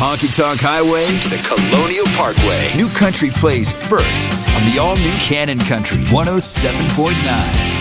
Honky Tonk Highway to the Colonial Parkway, New Country plays first on the all-new Cannon Country 107.9.